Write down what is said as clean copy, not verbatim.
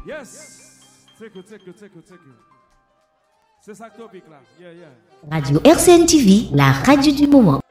Yes. Take you. C'est ça que topic là. Yeah. Radio RCN TV, la radio du moment.